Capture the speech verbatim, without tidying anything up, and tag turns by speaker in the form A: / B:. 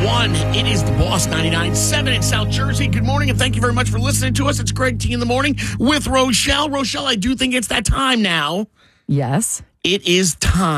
A: one. It is the Boss ninety-nine point seven in South Jersey. Good morning, and thank you very much for listening to us. It's Greg T in the morning with Rochelle. Rochelle, I do think it's that time now.
B: Yes.
A: It is time.